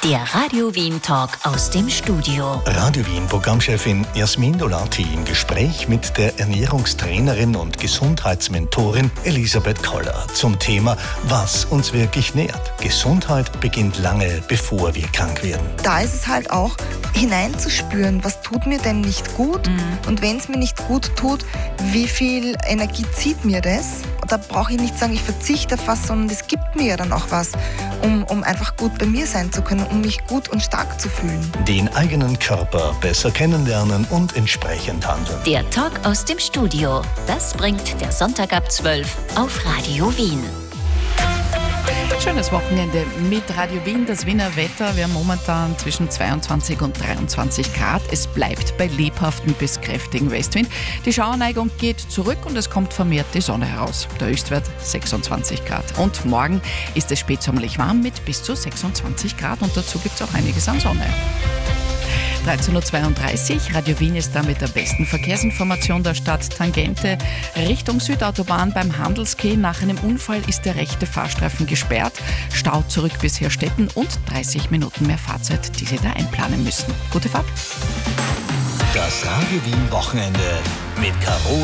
Der Radio Wien Talk aus dem Studio. Radio Wien Programmchefin Jasmin Dolati im Gespräch mit der Ernährungstrainerin und Gesundheitsmentorin Elisabeth Koller zum Thema, was uns wirklich nährt. Gesundheit beginnt lange, bevor wir krank werden. Da ist es halt auch hineinzuspüren, was tut mir denn nicht gut und wenn es mir nicht gut tut, wie viel Energie zieht mir das? Da brauche ich nicht sagen, ich verzichte auf was, sondern es gibt mir ja dann auch was, um einfach gut bei mir sein zu können, um mich gut und stark zu fühlen. Den eigenen Körper besser kennenlernen und entsprechend handeln. Der Talk aus dem Studio. Das bringt der Sonntag ab 12 auf Radio Wien. Schönes Wochenende mit Radio Wien, das Wiener Wetter. Wir haben momentan zwischen 22 und 23 Grad. Es bleibt bei lebhaftem bis kräftigen Westwind. Die Schauerneigung geht zurück und es kommt vermehrt die Sonne heraus. Der Höchstwert 26 Grad. Und morgen ist es spätsommerlich warm mit bis zu 26 Grad und dazu gibt es auch einiges an Sonne. 13.32 Uhr, Radio Wien ist da mit der besten Verkehrsinformation der Stadt. Tangente Richtung Südautobahn beim Handelskeh. Nach einem Unfall ist der rechte Fahrstreifen gesperrt. Stau zurück bis Herstetten und 30 Minuten mehr Fahrzeit, die Sie da einplanen müssen. Gute Fahrt. Das Radio Wien Wochenende mit Caro